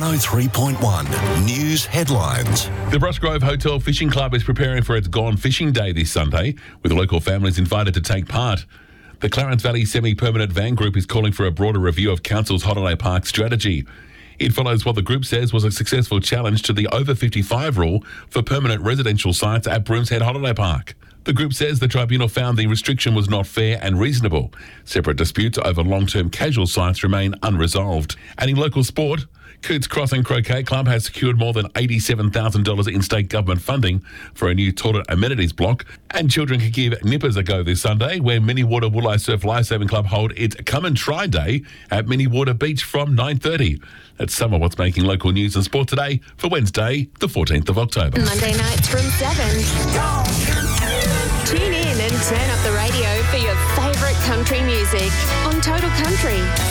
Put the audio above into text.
103.1 News Headlines. The Brushgrove Hotel Fishing Club is preparing for its Gone Fishing Day this Sunday, with local families invited to take part. The Clarence Valley Semi-Permanent Van Group is calling for a broader review of Council's holiday park strategy. It follows what the group says was a successful challenge to the over 55 rule for permanent residential sites at Brooms Head Holiday Park. The group says the tribunal found the restriction was not fair and reasonable. Separate disputes over long-term casual sites remain unresolved. And in local sport, Cootes Crossing Croquet Club has secured more than $87,000 in state government funding for a new toilet amenities block. And children can give nippers a go this Sunday, where Mini Water Wooli Surf Lifesaving Club hold its Come and Try Day at Mini Water Beach from 9:30. That's some of what's making local news and sport today for Wednesday, the 14th of October. Monday nights from 7. Tune in and turn up the radio for your favourite country music on Total Country.